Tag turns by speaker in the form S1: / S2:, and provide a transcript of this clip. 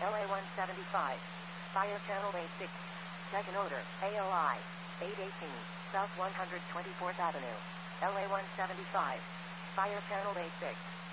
S1: LA 175. Fire channel A6. Second order, AOI. 818, South 124th Avenue. LA 175. Fire channel A6.